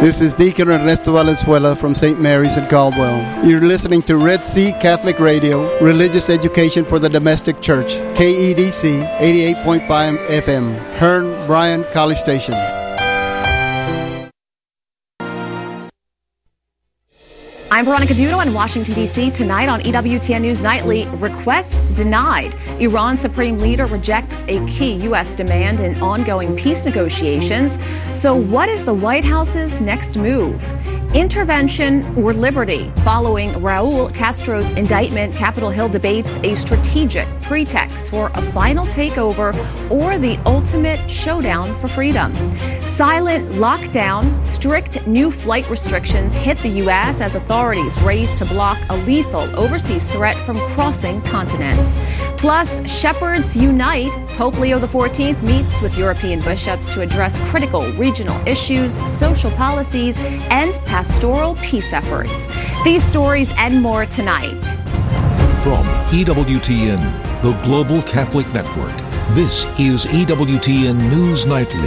This is Deacon Ernesto Valenzuela from St. Mary's in Caldwell. You're listening to Red Sea Catholic Radio, religious education for the domestic church, KEDC 88.5 FM, Hearn, Bryan, College Station. I'm Veronica Dudo in Washington, D.C. Tonight on EWTN News Nightly, request denied. Iran Supreme Leader rejects a key U.S. demand in ongoing peace negotiations. So what is the White House's next move? Intervention or liberty? Following Raul Castro's indictment, Capitol Hill debates a strategic pretext for a final takeover or the ultimate showdown for freedom. Silent lockdown, strict new flight restrictions hit the U.S. as authorities race to block a lethal overseas threat from crossing continents. Plus, Shepherds Unite. Pope Leo XIV meets with European bishops to address critical regional issues, social policies, and pastoral peace efforts. These stories and more tonight. From EWTN, the Global Catholic Network, this is EWTN News Nightly.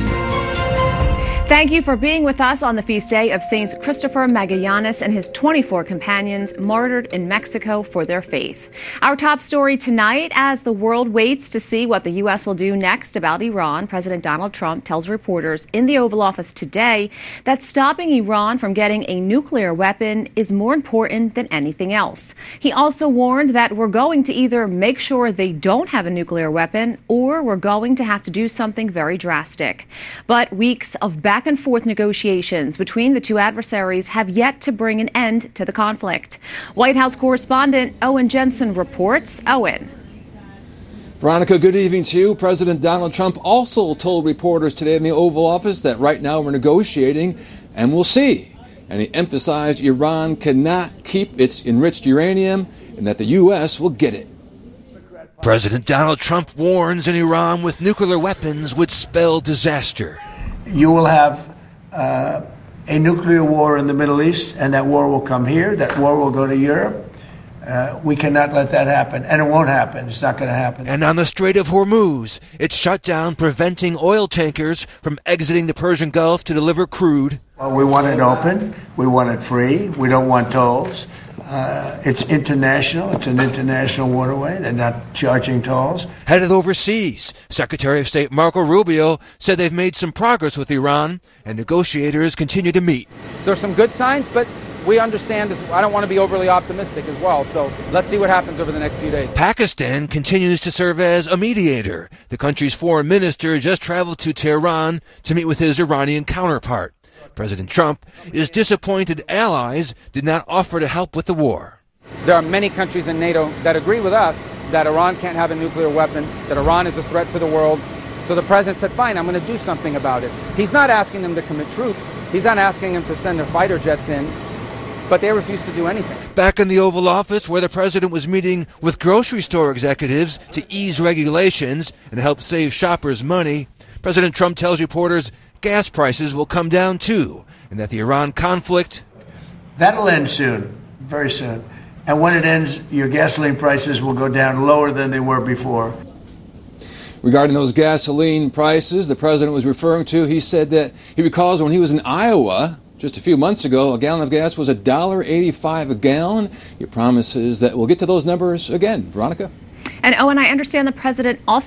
Thank you for being with us on the feast day of Saints Christopher Magallanes and his 24 companions martyred in Mexico for their faith. Our top story tonight, as the world waits to see what the U.S. will do next about Iran, President Donald Trump tells reporters in the Oval Office today that stopping Iran from getting a nuclear weapon is more important than anything else. He also warned that we're going to either make sure they don't have a nuclear weapon or we're going to have to do something very drastic. But weeks of back and forth negotiations between the two adversaries have yet to bring an end to the conflict. White House correspondent Owen Jensen reports. Owen. Veronica, good evening to you. President Donald Trump also told reporters today in the Oval Office that right now we're negotiating and we'll see. And he emphasized Iran cannot keep its enriched uranium and that the U.S. will get it. President Donald Trump warns an Iran with nuclear weapons would spell disaster. You will have a nuclear war in the Middle East, and that war will come here. That war will go to Europe. We cannot let that happen, and it won't happen. It's not going to happen. And on the Strait of Hormuz, it's shut down, preventing oil tankers from exiting the Persian Gulf to deliver crude. Well, we want it open. We want it free. We don't want tolls. It's international. It's an international waterway. They're not charging tolls. Headed overseas, Secretary of State Marco Rubio said they've made some progress with Iran, and negotiators continue to meet. There's some good signs, but we understand this. I don't want to be overly optimistic as well, so let's see what happens over the next few days. Pakistan continues to serve as a mediator. The country's foreign minister just traveled to Tehran to meet with his Iranian counterpart. President Trump is disappointed allies did not offer to help with the war. There are many countries in NATO that agree with us that Iran can't have a nuclear weapon, that Iran is a threat to the world. So the president said, fine, I'm going to do something about it. He's not asking them to commit troops. He's not asking them to send their fighter jets in. But they refuse to do anything. Back in the Oval Office, where the president was meeting with grocery store executives to ease regulations and help save shoppers money, President Trump tells reporters gas prices will come down too, and that the Iran conflict... That'll end soon, very soon. And when it ends, your gasoline prices will go down lower than they were before. Regarding those gasoline prices the president was referring to, he said that he recalls when he was in Iowa just a few months ago, a gallon of gas was $1.85 a gallon. He promises that we'll get to those numbers again. Veronica? And Owen, I understand the president also